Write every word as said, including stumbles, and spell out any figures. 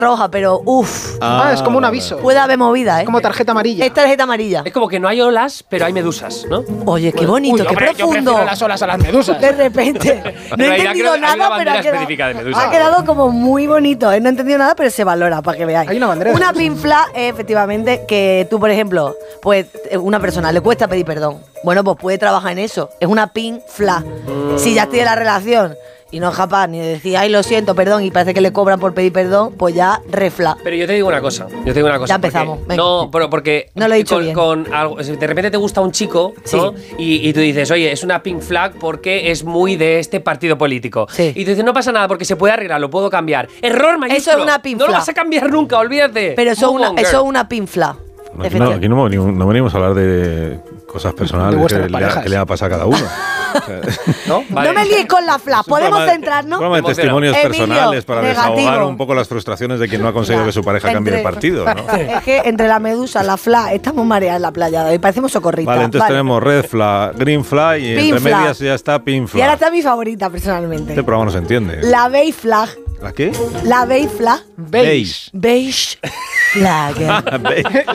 roja, pero uff. Ah, ah, es como un aviso. Puede haber movida, ¿eh? Es como tarjeta amarilla. Es tarjeta amarilla. Es como que no hay olas, pero hay medusas, ¿no? Oye, qué bonito, Uy, qué hombre, profundo. Yo prefiero las olas a las medusas. De repente. No he realidad entendido creo que hay una nada, pero bandera ha quedado, específica de medusa. ha quedado como muy bonito. ¿eh? No he entendido nada, pero se valora, para que veáis. Hay una bandera de Una medusa. pink flag es efectivamente que tú, por ejemplo, pues una persona le cuesta pedir perdón. Bueno, pues puede trabajar en eso. Es una pink flag. Mm. Si ya tiene la relación y no es capaz ni de decir, ay, lo siento, perdón, y parece que le cobran por pedir perdón, pues ya refla. Pero yo te digo una cosa, yo te digo una cosa. Ya empezamos, porque- venga. No, pero porque No lo he dicho con, bien. con algo, de repente te gusta un chico, ¿no? Sí. Y, y tú dices, oye, es una pink flag porque es muy de este partido político. Sí. Y tú dices, no pasa nada porque se puede arreglar, lo puedo cambiar. Error mayúsculo. Eso es una pink No lo flag. vas a cambiar nunca, olvídate. Pero eso es Move una, on, eso girl. es una pink flag. Aquí, no, aquí no, venimos- no venimos a hablar de cosas personales De que vuestras le, ha- parejas. que le ha pasado a cada uno. ¿No? Vale. No me líes con la flag, Es un podemos programa de- centrarnos. programa de Emociona. testimonios Emilio, personales para negativo. desahogar un poco las frustraciones de quien no ha conseguido que su pareja cambie de Entre- partido, ¿no? Es que entre la medusa, la flag, estamos mareadas en la playa de hoy, parecemos socorristas. Vale, entonces tenemos red flag, green flag y Pink entre flag. medias ya está pink Y ahora flag. está mi favorita, personalmente. Este programa no se entiende. La beige flag. ¿La qué? La beige flag. Beige. Beige flag. Beige.